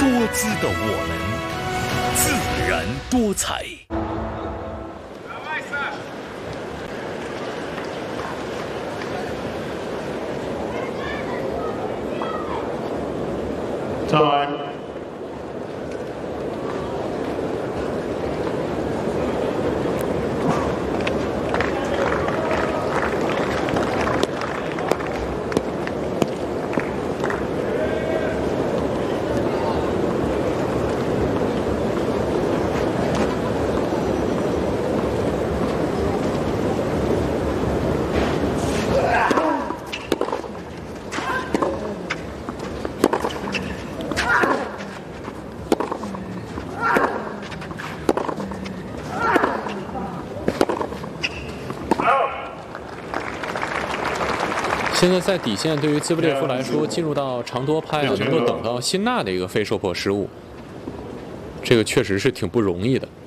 多姿的我们，自然多彩。 Time. 现在在底线，对于兹布列夫来说，进入到长多拍能够等到辛纳的一个非受迫失误，这个确实是挺不容易的。